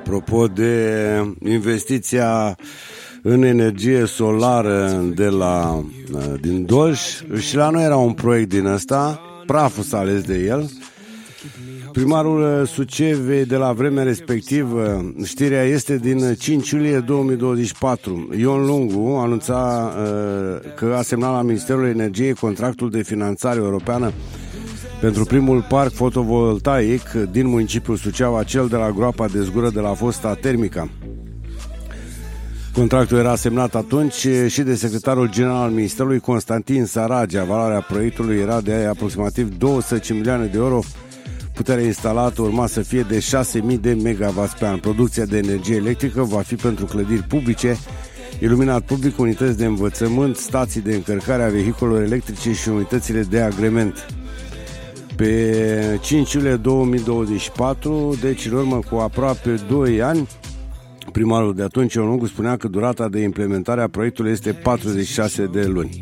Apropo de investiția în energie solară din Dolj, și la noi era un proiect din ăsta, praful s-a ales de el. Primarul Sucevei de la vremea respectivă, știrea este din 5 iulie 2024. Ion Lungu anunța că a semnat la Ministerul Energiei contractul de finanțare europeană pentru primul parc fotovoltaic din municipiul Suceava, cel de la groapa de zgură de la fosta termică. Contractul era semnat atunci și de secretarul general al Ministerului, Constantin Saragea. Valoarea proiectului era de aproximativ 200 milioane de euro. Puterea instalată urma să fie de 6.000 de MW pe an. Producția de energie electrică va fi pentru clădiri publice, iluminat public, unități de învățământ, stații de încărcare a vehiculelor electrice și unitățile de agrement. Pe 5 iulie 2024, deci în urmă cu aproape 2 ani, primarul de atunci, Ion Lungu, spunea că durata de implementare a proiectului este 46 de luni.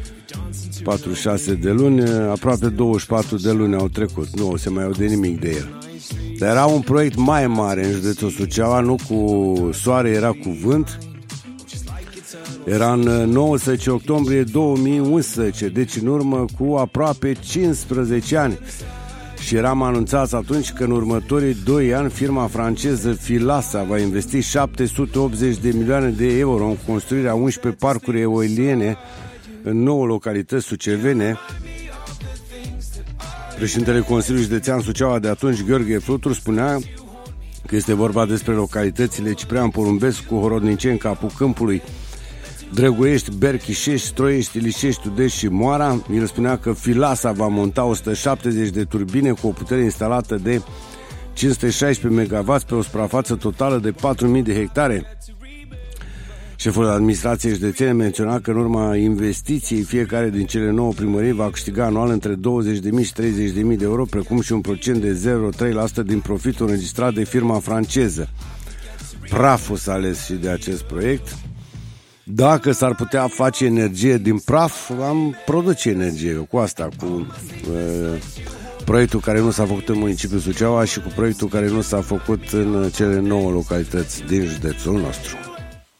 46 de luni, aproape 24 de luni au trecut, nu se mai aude nimic de el. Dar era un proiect mai mare în județul Suceava, nu cu soare, era cu vânt. Era în 19 octombrie 2011, deci în urmă cu aproape 15 ani. Și eram anunțați atunci că în următorii 2 ani firma franceză Filasa va investi 780 de milioane de euro în construirea 11 parcuri eoliene în 9 localități sucevene. Președintele Consiliului Județean Suceava de atunci, Gheorghe Flutur, spunea că este vorba despre localitățile Ciprian Porumbescu, Horodniceni, Capul Câmpului, Drăgoiești, Berchișești, Stroiești, Ilișești, Tudești și Moara. El spunea că Filasa va monta 170 de turbine cu o putere instalată de 516 MW pe o suprafață totală de 4.000 de hectare. Șeful administrației județene menționa că în urma investiției fiecare din cele 9 primării va câștiga anual între 20.000 și 30.000 de euro, precum și un procent de 0,3% din profitul înregistrat de firma franceză. Praful s-a ales și de acest proiect. Dacă s-ar putea face energie din praf, am produce energie cu asta, cu proiectul care nu s-a făcut în municipiul Suceava și cu proiectul care nu s-a făcut în cele 9 localități din județul nostru.